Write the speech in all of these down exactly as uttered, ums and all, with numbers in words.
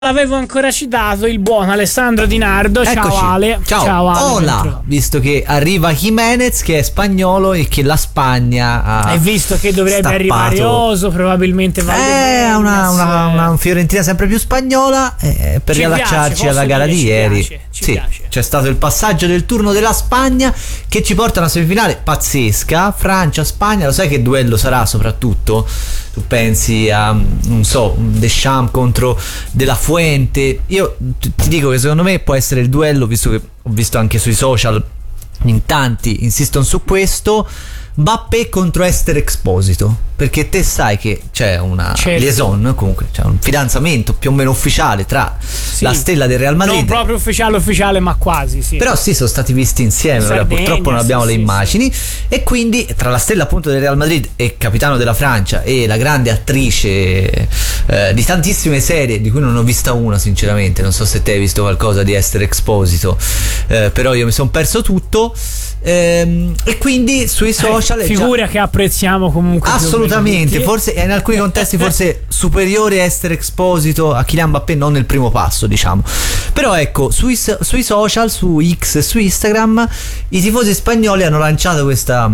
L'avevo ancora citato il buon Alessandro Di Nardo. Ciao Eccoci. Ale. Ciao, Ciao Ale. Hola. Visto che arriva Jimenez che è spagnolo e che la Spagna ha E visto che dovrebbe stappato. arrivare Oso, probabilmente va È una, una, una Fiorentina sempre più spagnola, eh, per Ci riallacciarci piace, alla posso gara dire, di ci ieri. piace, ci sì, piace. c'è stato il passaggio del turno della Spagna che ci porta a una semifinale pazzesca. Francia-Spagna, lo sai che duello sarà soprattutto? Tu pensi a, non so, Deschamps contro De La Fuente. Io ti dico che secondo me può essere il duello, visto che ho visto anche sui social in tanti insistono su questo. Mbappé contro Esther Exposito, perché te sai che c'è una Certo. liaison, comunque c'è un fidanzamento più o meno ufficiale tra Sì. la stella del Real Madrid. Non proprio ufficiale ufficiale, ma quasi, sì. Però sì, sono stati visti insieme. Ora Sardegna, purtroppo non abbiamo sì, le sì, immagini. E quindi tra la stella appunto del Real Madrid e capitano della Francia e la grande attrice eh, di tantissime serie, di cui non ho vista una sinceramente, non so se te hai visto qualcosa di Esther Exposito, eh, però io mi sono perso tutto. Ehm, e quindi sui social Eh, è figura già... che apprezziamo comunque più o meno assolutamente, tutti. forse in alcuni contesti forse superiore a Esther Exposito a Kylian Mbappé, non nel primo passo, diciamo. Però ecco, sui, sui social, su X e su Instagram, i tifosi spagnoli hanno lanciato questa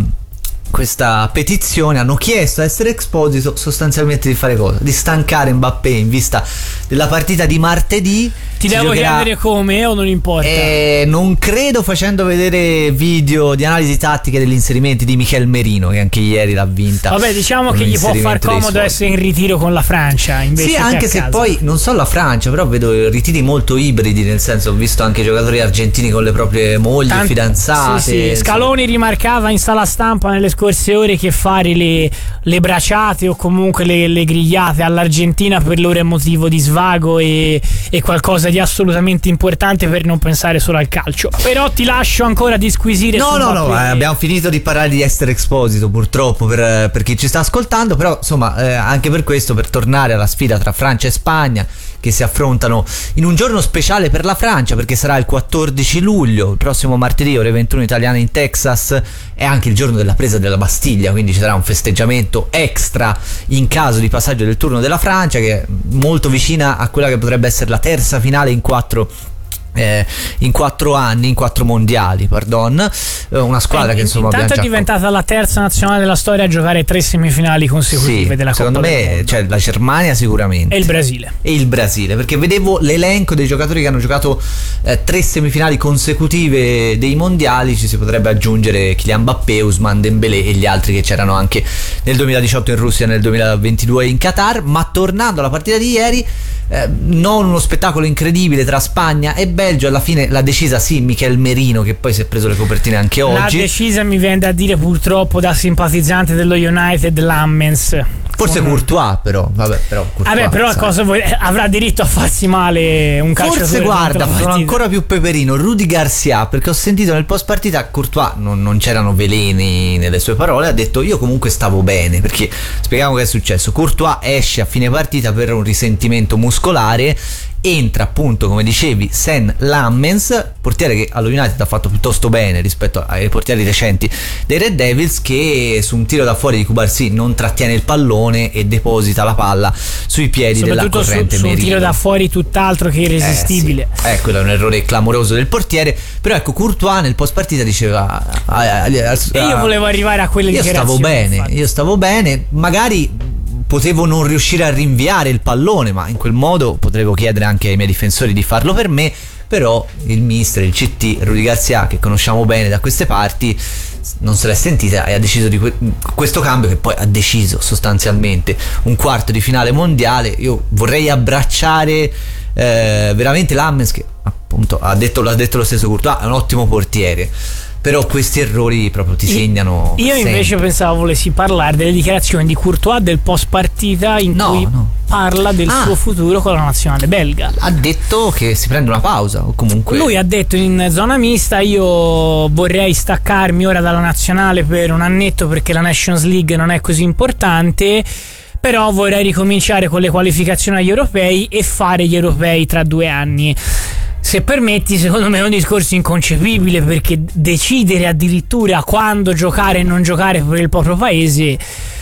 questa petizione, hanno chiesto a Esther Exposito sostanzialmente di fare cosa? Di stancare Mbappé in vista della partita di martedì. Ti Si devo giocherà... chiedere come o non importa? Eh, non credo, facendo vedere video di analisi tattiche degli inserimenti di Michel Merino, che anche ieri l'ha vinta. Vabbè, diciamo con che un gli può far inserimento dei comodo suoi. essere in ritiro con la Francia, invece Sì, che anche a se casa. poi non so la Francia, però vedo ritiri molto ibridi, nel senso ho visto anche giocatori argentini con le proprie mogli, Tant- fidanzate. sì, sì. insomma. Scaloni rimarcava in sala stampa nelle scorse ore che fare le, le braciate o comunque le, le grigliate all'Argentina per loro è motivo di svago e, e qualcosa di assolutamente importante per non pensare solo al calcio. Però ti lascio ancora disquisire. No, su no, no, Mbappé. eh, abbiamo finito di parlare di Esther Exposito purtroppo per, per chi ci sta ascoltando, però insomma eh, anche per questo, per tornare alla sfida tra Francia e Spagna che si affrontano in un giorno speciale per la Francia, perché sarà il quattordici luglio, il prossimo martedì ore ventuno italiane in Texas, è anche il giorno della presa della Bastiglia, quindi ci sarà un festeggiamento extra in caso di passaggio del turno della Francia, che è molto vicina a quella che potrebbe essere la terza finale in quattro Eh, in quattro anni, in quattro mondiali, pardon, eh, una squadra Eh, che insomma intanto abbiamo è già... diventata la terza nazionale della storia a giocare tre semifinali consecutive Sì, della Coppa secondo del me Mondo. cioè, la Germania sicuramente E il Brasile. e il Brasile, perché vedevo l'elenco dei giocatori che hanno giocato eh, tre semifinali consecutive dei mondiali. Ci si potrebbe aggiungere Kylian Mbappé, Ousmane Dembélé e gli altri che c'erano anche nel duemiladiciotto in Russia e nel duemilaventidue in Qatar. Ma tornando alla partita di ieri, eh, non uno spettacolo incredibile tra Spagna e Belgio. Alla fine l'ha decisa sì Michel Merino, che poi si è preso le copertine anche L'ha oggi. decisa, mi viene da dire purtroppo da simpatizzante dello United, Lammens. Forse Con- Courtois, però vabbè, però Courtois, Vabbè, però sai. cosa vuoi? Avrà diritto a farsi male un calciatore. Forse guarda, durante la sono partita. ancora più peperino Rudy Garcia, perché ho sentito nel post partita Courtois non, non c'erano veleni nelle sue parole, ha detto io comunque stavo bene, perché spieghiamo che è successo. Courtois esce a fine partita per un risentimento muscolare, entra appunto come dicevi Sen Lammens, portiere che allo United ha fatto piuttosto bene rispetto ai portieri recenti dei Red Devils, che su un tiro da fuori di Cubarsí non trattiene il pallone e deposita la palla sui piedi della Soprattutto su, corrente su un Merino. tiro da fuori tutt'altro che irresistibile. Eh, sì. Eh, quello è un errore clamoroso del portiere. Però ecco, Courtois nel post partita diceva ah, ah, ah, E io volevo arrivare a quelle io dichiarazioni. stavo bene, infatti. io stavo bene, magari potevo non riuscire a rinviare il pallone, ma in quel modo potevo chiedere anche ai miei difensori di farlo per me. Però il mister, il C T, Rudy Garcia, che conosciamo bene da queste parti, non se l'è sentita e ha deciso di que- questo cambio, che poi ha deciso sostanzialmente un quarto di finale mondiale. Io vorrei abbracciare eh, veramente Lammens, che appunto ha detto, l'ha detto lo stesso Courtois, è un ottimo portiere, però questi errori proprio ti segnano. Io invece sempre. pensavo volessi parlare delle dichiarazioni di Courtois del post partita in No, cui no. parla del Ah. suo futuro con la nazionale belga. Ha detto che si prende una pausa, o comunque Lui ha detto in zona mista: io vorrei staccarmi ora dalla nazionale per un annetto perché la Nations League non è così importante, però vorrei ricominciare con le qualificazioni agli europei e fare gli europei tra due anni. Se permetti, secondo me è un discorso inconcepibile, perché decidere addirittura quando giocare e non giocare per il proprio paese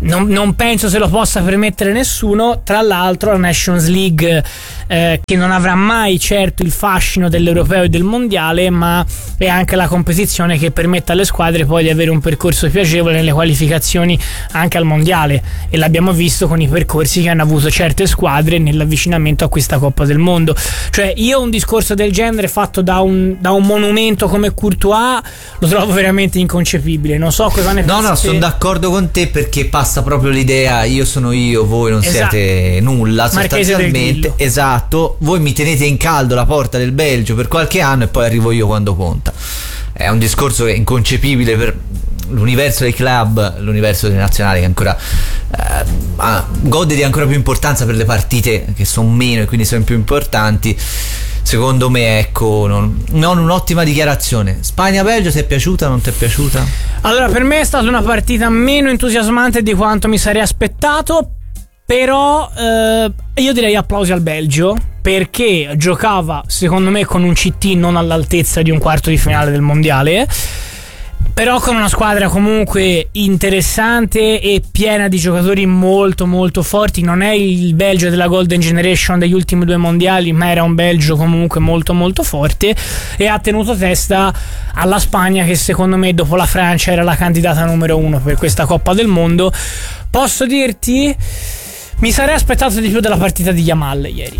non, non penso se lo possa permettere nessuno. Tra l'altro la Nations League, eh, che non avrà mai certo il fascino dell'europeo e del mondiale, ma è anche la competizione che permette alle squadre poi di avere un percorso piacevole nelle qualificazioni anche al mondiale, e l'abbiamo visto con i percorsi che hanno avuto certe squadre nell'avvicinamento a questa Coppa del Mondo. Cioè, io un discorso del genere fatto da un, da un monumento come Courtois lo trovo veramente inconcepibile. Non so cosa ne No, pensate. no, sono d'accordo con te, perché passa proprio l'idea: io sono io, voi non Esatto. siete nulla, Marchese del sostanzialmente. Grillo. Esatto, voi mi tenete in caldo la porta del Belgio per qualche anno e poi arrivo io quando conta. È un discorso che è inconcepibile per l'universo dei club, l'universo dei nazionali, che ancora eh, ha, gode di ancora più importanza per le partite che sono meno e quindi sono più importanti. Secondo me, ecco, non, non un'ottima dichiarazione. Spagna-Belgio, ti è piaciuta o non ti è piaciuta? Allora, per me è stata una partita meno entusiasmante di quanto mi sarei aspettato, però eh, io direi applausi al Belgio, perché giocava secondo me con un C T non all'altezza di un quarto di finale del mondiale, però con una squadra comunque interessante e piena di giocatori molto molto forti. Non è il Belgio della Golden Generation degli ultimi due mondiali, ma era un Belgio comunque molto molto forte, e ha tenuto testa alla Spagna, che secondo me dopo la Francia era la candidata numero uno per questa Coppa del Mondo. Posso dirti, mi sarei aspettato di più dalla partita di Yamal ieri.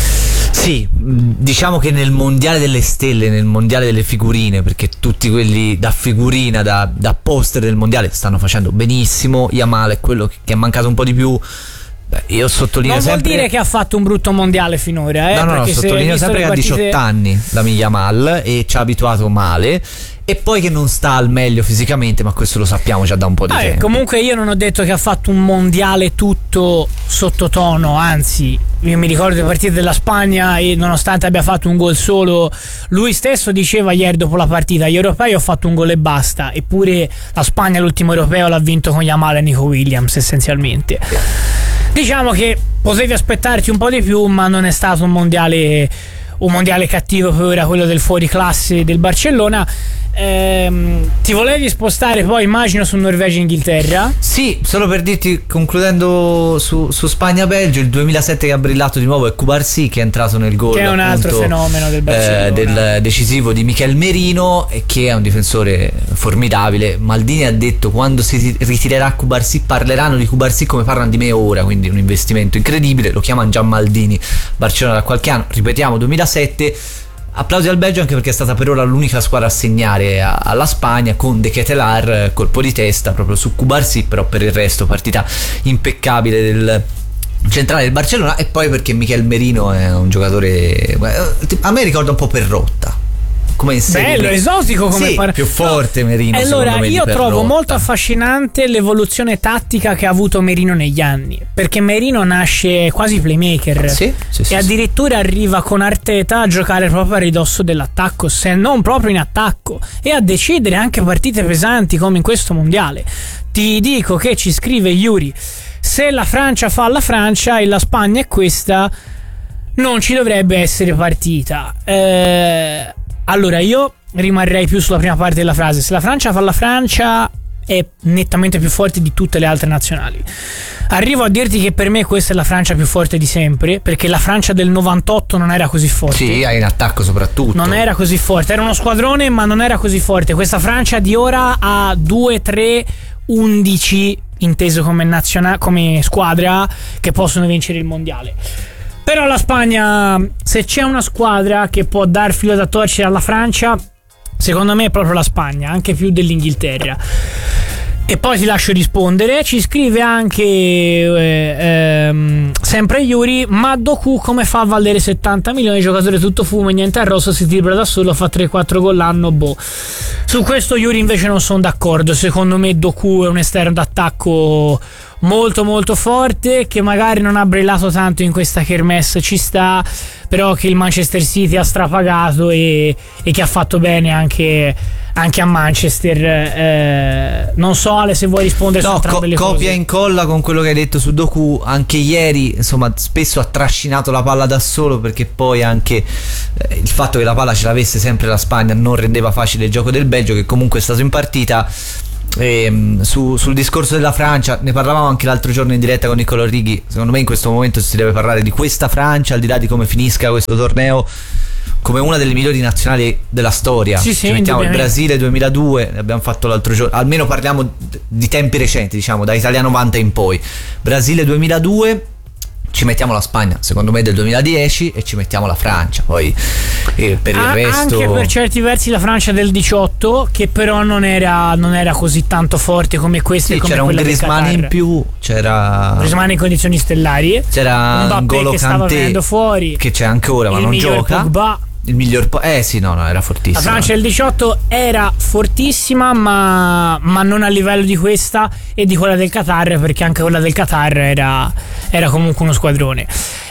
Sì, diciamo che nel mondiale delle stelle, nel mondiale delle figurine, perché tutti quelli da figurina, da, da poster del mondiale stanno facendo benissimo, Yamal è quello che è mancato un po' di più. Beh, io sottolineo non sempre... vuol dire che ha fatto un brutto mondiale finora, eh? No, no, no, perché se sottolineo visto sempre le che partite... ha diciotto anni la Yamal e ci ha abituato male, e poi che non sta al meglio fisicamente, ma questo lo sappiamo già da un po' di ah, tempo. Comunque io non ho detto che ha fatto un mondiale tutto sottotono, anzi io mi ricordo le partite della Spagna e nonostante abbia fatto un gol solo, lui stesso diceva ieri dopo la partita: gli europei ho fatto un gol e basta. Eppure la Spagna l'ultimo europeo l'ha vinto con Yamal e Nico Williams essenzialmente. Diciamo che potevi aspettarti un po' di più, ma non è stato un mondiale un mondiale cattivo per ora, quello del fuoriclasse del Barcellona. Ehm, ti volevi spostare poi, immagino, su Norvegia e Inghilterra? Sì, solo per dirti, concludendo su, su Spagna-Belgio, il duemilasette che ha brillato di nuovo è Cubarsí, che è entrato nel gol, che è un altro appunto, fenomeno del Barcellona, eh, del decisivo di Michel Merino, e che è un difensore formidabile. Maldini ha detto: quando si ritirerà Cubarsí parleranno di Cubarsí come parlano di me ora, quindi un investimento incredibile. Lo chiamano già Maldini Barcellona da qualche anno, ripetiamo duemilasette. Applausi al Belgio anche perché è stata per ora l'unica squadra a segnare a, alla Spagna, con De Ketelaere, colpo di testa proprio su Cubarsí, però per il resto partita impeccabile del centrale del Barcellona. E poi perché Michel Merino è un giocatore, a me ricorda un po' Perrotta, come in serie. Bello, esotico come sì, par- più forte no. Merino. Allora me, io trovo Perrotta. molto affascinante l'evoluzione tattica che ha avuto Merino negli anni, perché Merino nasce quasi playmaker, sì, sì, sì, e addirittura sì. arriva con Arteta a giocare proprio a ridosso dell'attacco, se non proprio in attacco, e a decidere anche partite pesanti come in questo mondiale. Ti dico che ci scrive Yuri: se la Francia fa la Francia e la Spagna è questa, non ci dovrebbe essere partita. eh Allora io rimarrei più sulla prima parte della frase. Se la Francia fa la Francia è nettamente più forte di tutte le altre nazionali. Arrivo a dirti che per me questa è la Francia più forte di sempre, perché la Francia del novantotto non era così forte. Sì, in attacco soprattutto. Non era così forte, era uno squadrone ma non era così forte. Questa Francia di ora ha due, tre, undici inteso come, naziona- come squadra che possono vincere il mondiale. Però la Spagna, se c'è una squadra che può dar filo da torcere alla Francia, secondo me è proprio la Spagna, anche più dell'Inghilterra. E poi ti lascio rispondere. Ci scrive anche eh, ehm, sempre Yuri: ma Doku come fa a valere settanta milioni? Giocatore tutto fumo e niente arrosto, si tibra da solo, fa tre quattro gol l'anno, boh. Su questo Yuri invece non sono d'accordo. Secondo me Doku è un esterno d'attacco molto molto forte, che magari non ha brillato tanto in questa kermesse, ci sta, però che il Manchester City ha strapagato e, e che ha fatto bene anche, anche a Manchester. eh, non so Ale se vuoi rispondere no, su entrambe co- le cose. copia e incolla con quello che hai detto su Doku. Anche ieri insomma spesso ha trascinato la palla da solo, perché poi anche eh, il fatto che la palla ce l'avesse sempre la Spagna non rendeva facile il gioco del Belgio, che comunque è stato in partita. E, su, sul discorso della Francia ne parlavamo anche l'altro giorno in diretta con Niccolò Righi. Secondo me in questo momento si deve parlare di questa Francia, al di là di come finisca questo torneo, come una delle migliori nazionali della storia. Sì, sì, ci mettiamo il Brasile duemiladue, ne abbiamo fatto l'altro giorno, almeno parliamo di tempi recenti, diciamo da Italia novanta in poi. Brasile duemiladue, ci mettiamo la Spagna secondo me del duemiladieci e ci mettiamo la Francia poi, e per il ah, resto anche per certi versi la Francia del diciotto, che però non era, non era così tanto forte come questa. Sì, come c'era un Griezmann in più, c'era Griezmann in condizioni stellari, c'era Mbappé N'Golo che stava Kanté venendo fuori, che c'è ancora ma il non miglior gioca. Pogba. Il miglior po- eh sì, no, no, era fortissimo. La Francia del diciotto era fortissima, ma, ma non a livello di questa e di quella del Qatar, perché anche quella del Qatar era, era comunque uno squadrone.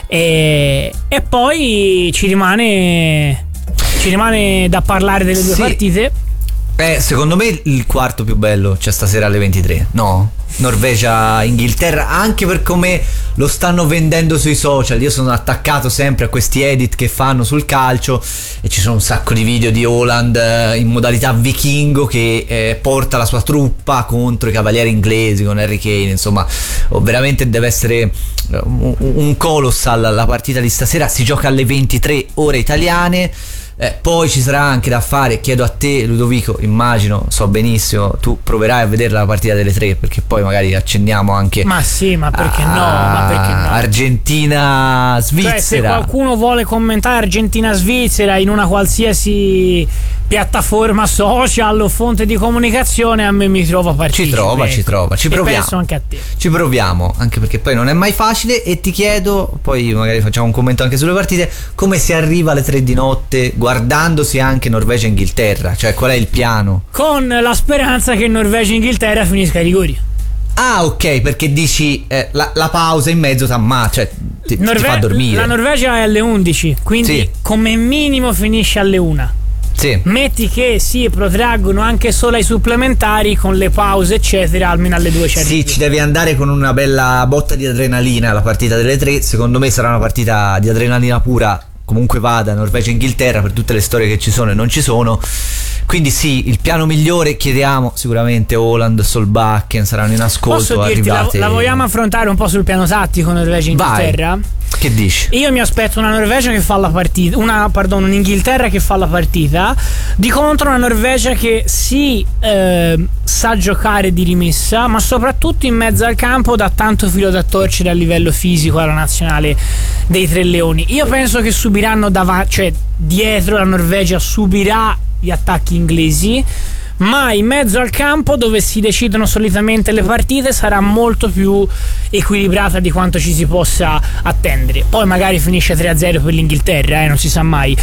E, e poi ci rimane ci rimane da parlare delle due sì. partite. Eh, secondo me il quarto più bello c'è stasera alle ventitré. No? Norvegia-Inghilterra, anche per come lo stanno vendendo sui social. Io sono attaccato sempre a questi edit che fanno sul calcio e ci sono un sacco di video di Haaland in modalità vichingo che eh, porta la sua truppa contro i cavalieri inglesi con Harry Kane. Insomma, oh, veramente deve essere un, un colossal la partita di stasera. Si gioca alle ventitré ore italiane. Eh, poi ci sarà anche da fare, chiedo a te Ludovico, immagino, so benissimo, tu proverai a vedere la partita delle tre, perché poi magari accendiamo anche. Ma sì, ma perché no? Ma perché no? Argentina-Svizzera. Cioè, se qualcuno vuole commentare Argentina-Svizzera in una qualsiasi piattaforma social o fonte di comunicazione, a me mi trova partecipe. Ci trova, ecco. ci trova, ci e proviamo. penso anche a te. Ci proviamo, anche perché poi non è mai facile. E ti chiedo, poi magari facciamo un commento anche sulle partite, come si arriva alle tre di notte guardandosi anche Norvegia-Inghilterra? Cioè, qual è il piano? Con la speranza che Norvegia-Inghilterra finisca ai rigori. Ah, ok, perché dici eh, la, la pausa in mezzo t'amma, cioè ti, Norve- ti fa dormire. La Norvegia è alle undici, quindi sì. come minimo finisce alle una. Sì. Metti che si protraggono anche solo ai supplementari con le pause eccetera, almeno alle due c'è. Sì, ci devi andare con una bella botta di adrenalina la partita delle tre. Secondo me sarà una partita di adrenalina pura, comunque vada, Norvegia-Inghilterra, per tutte le storie che ci sono e non ci sono. Quindi sì, il piano migliore chiediamo sicuramente Haaland, Solbakken saranno in ascolto. Posso dirti, la, la vogliamo affrontare un po' sul piano tattico Norvegia-Inghilterra? Vai. Che dici? Io mi aspetto una Norvegia che fa la partita, una, pardon, un'Inghilterra che fa la partita, di contro una Norvegia che sì, eh, sa giocare di rimessa, ma soprattutto in mezzo al campo dà tanto filo da torcere a livello fisico alla nazionale dei Tre Leoni. Io penso che subiranno davanti, cioè dietro la Norvegia subirà gli attacchi inglesi, ma in mezzo al campo dove si decidono solitamente le partite sarà molto più equilibrata di quanto ci si possa attendere. Poi magari finisce tre a zero per l'Inghilterra, eh, non si sa mai.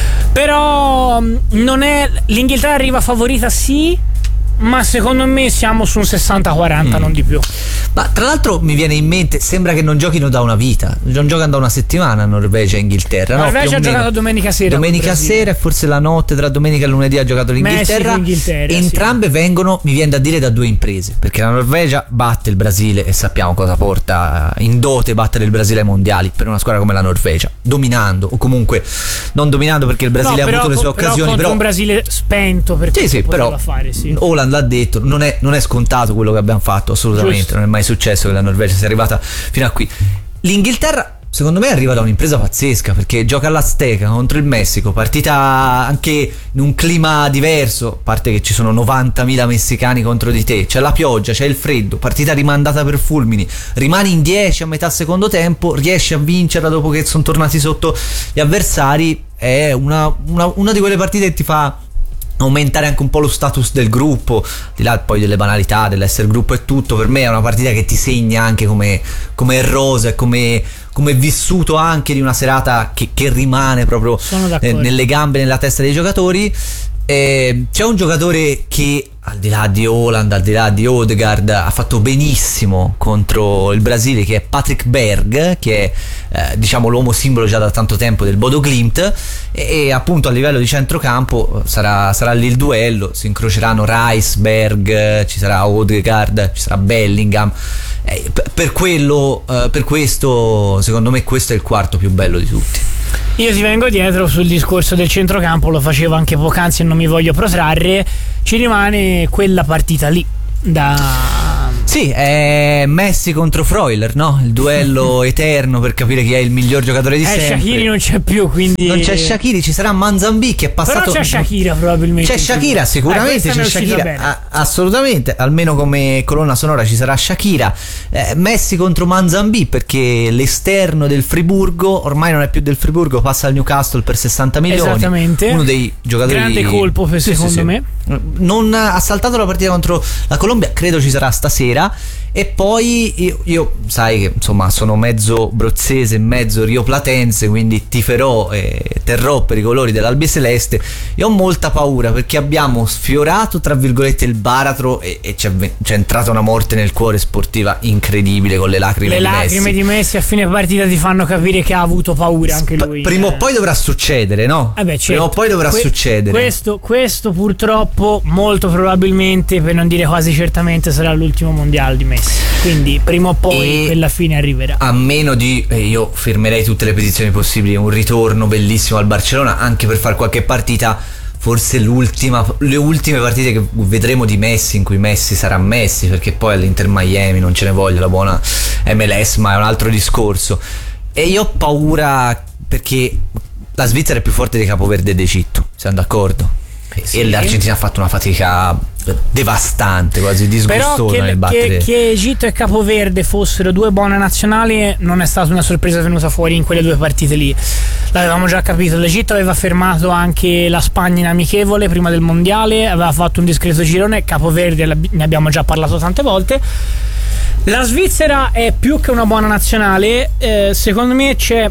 Però non è, l'Inghilterra arriva favorita sì, ma secondo me siamo su un sessanta quaranta, mm. non di più. Ma tra l'altro mi viene in mente, sembra che non giochino da una vita, non giocano da una settimana Norvegia e Inghilterra. Norvegia no, ha giocato domenica sera. Domenica sera e forse la notte tra domenica e lunedì ha giocato l'Inghilterra. Messico, Entrambe sì. vengono, mi viene da dire, da due imprese, perché la Norvegia batte il Brasile e sappiamo cosa porta in dote battere il Brasile ai mondiali per una squadra come la Norvegia, dominando o comunque non dominando, perché il Brasile no, ha però, avuto le sue però occasioni, però un Brasile spento, perché sì, sì, però fare, sì. Haaland l'ha detto, non è, non è scontato quello che abbiamo fatto, assolutamente. Giusto. Non è mai successo che la Norvegia sia arrivata fino a qui. L'Inghilterra secondo me arriva da un'impresa pazzesca, perché gioca all'Azteca contro il Messico, partita anche in un clima diverso, a parte che ci sono novantamila messicani contro di te, c'è la pioggia, c'è il freddo, partita rimandata per fulmini, rimani in dieci a metà secondo tempo, riesci a vincerla dopo che sono tornati sotto gli avversari. È una, una, una di quelle partite che ti fa aumentare anche un po' lo status del gruppo, di là poi delle banalità dell'essere gruppo e tutto. Per me è una partita che ti segna anche come, come rosa e come, come vissuto anche di una serata che, che rimane proprio eh, nelle gambe, nella testa dei giocatori. Eh, c'è un giocatore che al di là di Haaland, al di là di Odegaard, ha fatto benissimo contro il Brasile, che è Patrick Berg, che è eh, diciamo l'uomo simbolo già da tanto tempo del Bodo Glimt, e, e appunto a livello di centrocampo sarà, sarà lì il duello, si incroceranno Rice, Berg, ci sarà Odegaard, ci sarà Bellingham. Eh, per quello, eh, per questo secondo me questo è il quarto più bello di tutti. Io ti vengo dietro sul discorso del centrocampo, lo facevo anche poc'anzi e non mi voglio protrarre. Ci rimane quella partita lì, da... Sì, è Messi contro Freuler, no? Il duello eterno per capire chi è il miglior giocatore di eh, sempre. Shaqiri non c'è più, quindi non c'è Shaqiri, ci sarà Manzambi che è passato. Però c'è Shakira probabilmente. C'è Shakira sicuramente, eh, c'è Shakira a, assolutamente, almeno come colonna sonora ci sarà Shakira. eh, Messi contro Manzambi, perché l'esterno del Friburgo ormai non è più del Friburgo, passa al Newcastle per sessanta milioni. Esattamente. Uno dei giocatori, grande colpo per sì, secondo sì, sì. me. Non ha saltato la partita contro la Colombia, credo ci sarà stasera. E poi io, io sai che insomma sono mezzo brozzese, mezzo rioplatense, quindi tiferò e terrò per i colori dell'Albiceleste. Io ho molta paura perché abbiamo sfiorato tra virgolette il baratro e, e c'è, c'è entrata una morte nel cuore sportiva incredibile con le lacrime le di lacrime Messi. di Messi a fine partita ti fanno capire che ha avuto paura anche lui. Prima eh. o poi dovrà succedere, no? Eh beh, certo. Prima o poi dovrà que- succedere. Questo, questo purtroppo molto probabilmente, per non dire quasi certamente, sarà l'ultimo mondiale di Messi. Quindi prima o poi e quella fine arriverà. A meno di, eh, io firmerei tutte le petizioni possibili, un ritorno bellissimo al Barcellona, anche per fare qualche partita, forse l'ultima, le ultime partite che vedremo di Messi, in cui Messi sarà Messi, perché poi all'Inter Miami non ce ne voglio, la buona M L S, ma è un altro discorso. E io ho paura perché la Svizzera è più forte di Capoverde ed Egitto, siamo d'accordo? Sì. E l'Argentina ha fatto una fatica devastante, quasi disgustosa nel battere. Che, che Egitto e Capoverde fossero due buone nazionali non è stata una sorpresa venuta fuori in quelle due partite lì, l'avevamo già capito. L'Egitto aveva fermato anche la Spagna in amichevole prima del mondiale, aveva fatto un discreto girone. Capoverde ne abbiamo già parlato tante volte. La Svizzera è più che una buona nazionale, eh, secondo me c'è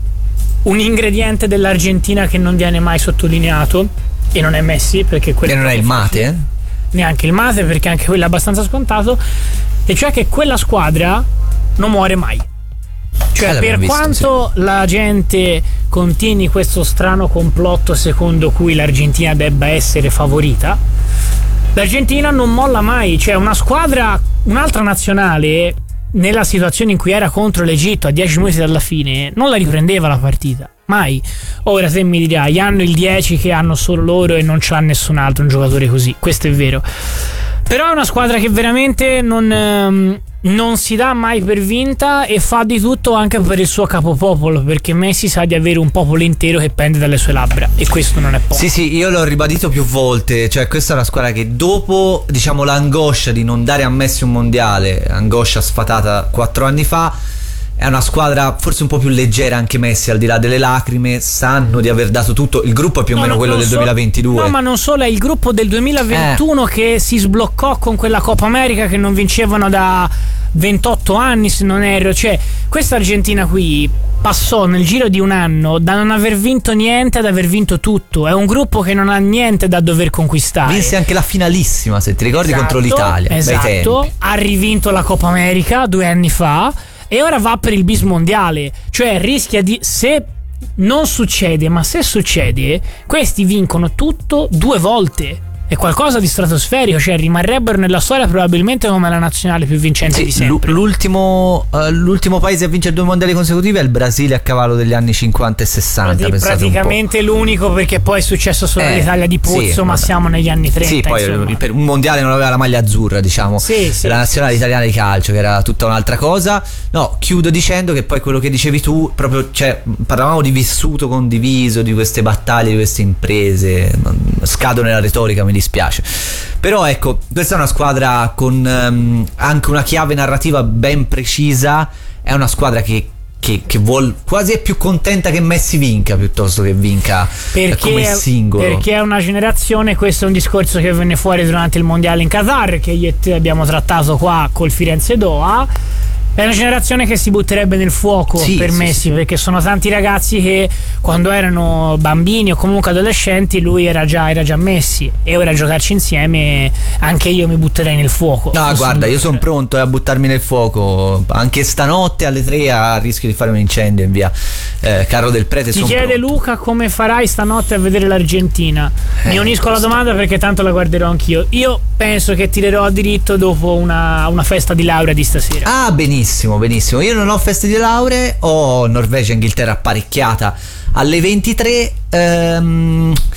un ingrediente dell'Argentina che non viene mai sottolineato, e non è Messi, perché quello e non è il mate, eh? Neanche il mate, perché anche quello è abbastanza scontato, e cioè che quella squadra non muore mai. Cioè, eh, per visto, quanto sì. la gente continui questo strano complotto secondo cui l'Argentina debba essere favorita, l'Argentina non molla mai. Cioè, una squadra, un'altra nazionale, nella situazione in cui era contro l'Egitto a dieci minuti dalla fine, non la riprendeva la partita. Mai. Ora te mi dirai, hanno il dieci che hanno solo loro e non c'ha nessun altro un giocatore così. Questo è vero. Però è una squadra che veramente non, ehm, non si dà mai per vinta e fa di tutto anche per il suo capopopolo, perché Messi sa di avere un popolo intero che pende dalle sue labbra, e questo non è poco. Sì, sì, io l'ho ribadito più volte, cioè questa è una squadra che dopo, diciamo, l'angoscia di non dare a Messi un mondiale, angoscia sfatata quattro anni fa, è una squadra forse un po' più leggera. Anche Messi, al di là delle lacrime, sanno di aver dato tutto. Il gruppo è più o no, meno quello del so, duemilaventidue. No, ma non solo, è il gruppo del duemilaventuno eh. che si sbloccò con quella Coppa America che non vincevano da ventotto anni, se non erro. Cioè, questa Argentina qui passò nel giro di un anno da non aver vinto niente ad aver vinto tutto. È un gruppo che non ha niente da dover conquistare. Vinse anche la finalissima, se ti ricordi, esatto, contro l'Italia. Esatto, ha rivinto la Coppa America due anni fa e ora va per il bis mondiale. Cioè rischia di, se non succede, ma se succede, questi vincono tutto due volte. È qualcosa di stratosferico, cioè rimarrebbero nella storia probabilmente come la nazionale più vincente sì, di sempre. L'ultimo, uh, l'ultimo paese a vincere due mondiali consecutivi è il Brasile, a cavallo degli anni cinquanta e sessanta. Sì, praticamente l'unico, perché poi è successo solo eh, all'Italia di Pozzo, sì, ma vabbè. Siamo negli anni trenta. Sì, poi insomma. Per un mondiale non aveva la maglia azzurra, diciamo, sì, sì, la nazionale italiana di calcio, che era tutta un'altra cosa. No, chiudo dicendo che poi quello che dicevi tu, proprio, cioè, parlavamo di vissuto condiviso, di queste battaglie, di queste imprese. Scado nella retorica, mi dispiace, però ecco, questa è una squadra con um, anche una chiave narrativa ben precisa. È una squadra che Che, che vuol, quasi è più contenta che Messi vinca piuttosto che vinca perché, come singolo, perché è una generazione. Questo è un discorso che venne fuori durante il mondiale in Qatar, che io e te abbiamo trattato qua col Firenze Doha. È una generazione che si butterebbe nel fuoco sì, per sì, Messi, sì. perché sono tanti ragazzi che quando erano bambini o comunque adolescenti lui era già, era già Messi, e ora a giocarci insieme anche io mi butterei nel fuoco. No, guarda, io sono pronto a buttarmi nel fuoco anche stanotte alle tre, a rischio di fare un incendio in via eh, Carlo del Prete. Ti chiede pronto. Luca come farai stanotte a vedere l'Argentina. Mi eh, unisco alla domanda perché tanto la guarderò anch'io. Io penso che tirerò a diritto dopo una, una festa di laurea di stasera. Ah, benissimo, benissimo. Io non ho feste di lauree, ho Norvegia Inghilterra apparecchiata alle ventitré. ehm,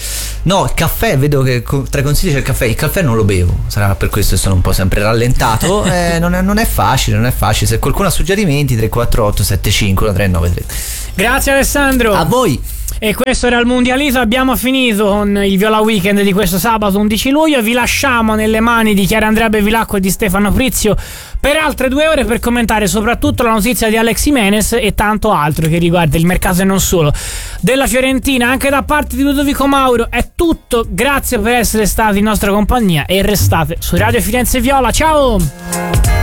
No, il caffè, vedo che co- tra i consigli c'è il caffè. Il caffè non lo bevo, sarà per questo che sono un po' sempre rallentato. eh, non, è, non è facile, non è facile. Se qualcuno ha suggerimenti, tre quattro otto sette cinque uno tre nove tre. Grazie Alessandro. A voi. E questo era il Mundialito, abbiamo finito con il Viola Weekend di questo sabato undici luglio. Vi lasciamo nelle mani di Chiara Andrea Bevilacqua e di Stefano Prizio per altre due ore per commentare soprattutto la notizia di Alex Jimenez e tanto altro che riguarda il mercato e non solo della Fiorentina. Anche da parte di Ludovico Mauro è tutto, grazie per essere stati in nostra compagnia e restate su Radio Firenze Viola, ciao!